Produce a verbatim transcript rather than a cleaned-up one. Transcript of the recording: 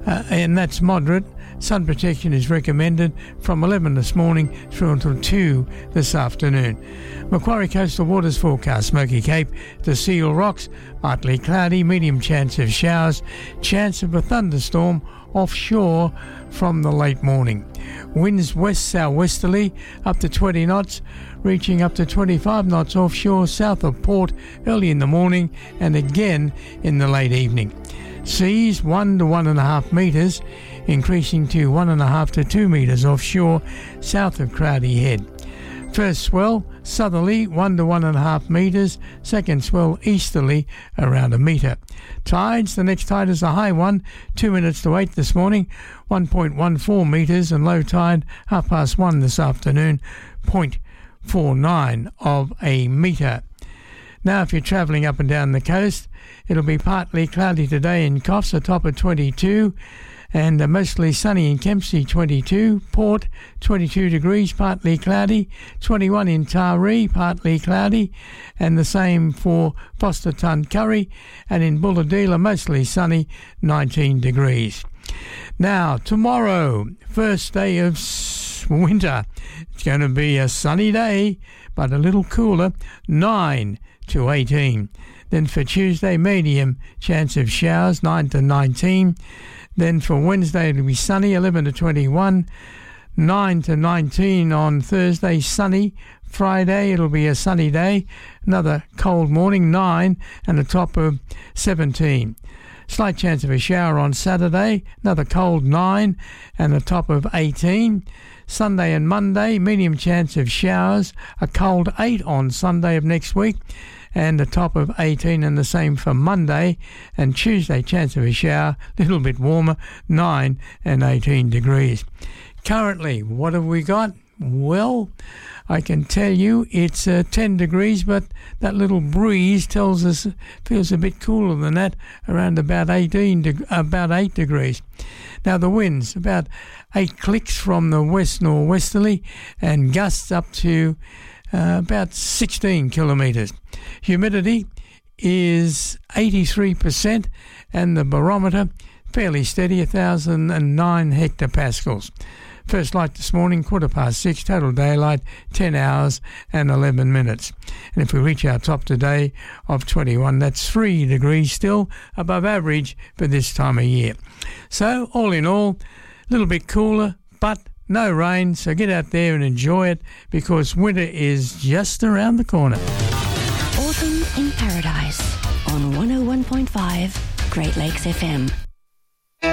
uh, and that's moderate. Sun protection is recommended from eleven this morning through until two this afternoon. Macquarie Coastal Waters forecast: Smoky Cape to Seal Rocks, partly cloudy, medium chance of showers, chance of a thunderstorm offshore from the late morning. Winds west southwesterly up to twenty knots, reaching up to twenty-five knots offshore south of Port early in the morning and again in the late evening. Seas one to one and a half metres, increasing to one and a half to two metres offshore south of Crowdy Head. First swell southerly one to one and a half metres, second swell easterly around a metre. Tides, the next tide is a high one, two minutes to eight this morning, one point one four metres, and low tide half past one this afternoon, zero point four nine of a metre. Now, if you're travelling up and down the coast, it'll be partly cloudy today in Coffs, a top of twenty-two, and uh, mostly sunny in Kempsey, twenty-two, Port, twenty-two degrees, partly cloudy, twenty-one in Taree, partly cloudy, and the same for Foster Tuncurry, and in Bulahdelah, mostly sunny, nineteen degrees. Now, tomorrow, first day of winter, it's going to be a sunny day, but a little cooler, nine to eighteen. Then for Tuesday, medium chance of showers, nine to nineteen. Then for Wednesday, it'll be sunny, eleven to twenty-one. nine to nineteen on Thursday, sunny. Friday, it'll be a sunny day. Another cold morning, nine, and a top of seventeen. Slight chance of a shower on Saturday, another cold nine, and a top of eighteen. Sunday and Monday, medium chance of showers, a cold eight on Sunday of next week, and a top of eighteen, and the same for Monday. And Tuesday, chance of a shower, a little bit warmer, nine and eighteen degrees. Currently, what have we got? Well, I can tell you it's uh, ten degrees, but that little breeze tells us it feels a bit cooler than that, around about eighteen, de- about eight degrees. Now the winds, about eight clicks from the west northwesterly, and gusts up to uh, about sixteen kilometres. Humidity is eighty-three percent, and the barometer fairly steady, one thousand nine hectopascals. First light this morning, quarter past six, total daylight, ten hours and eleven minutes. And if we reach our top today of twenty-one, that's three degrees still above average for this time of year. So, all in all, a little bit cooler, but no rain, so get out there and enjoy it, because winter is just around the corner. Autumn in Paradise on one oh one point five Great Lakes F M.